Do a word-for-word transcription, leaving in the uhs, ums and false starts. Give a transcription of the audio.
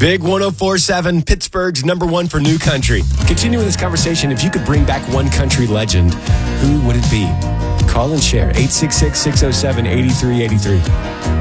Big one oh four point seven, Pittsburgh's number one for new country. Continuing this conversation, if you could bring back one country legend, who would it be? Call and share, eight six six, six oh seven, eight three eight three.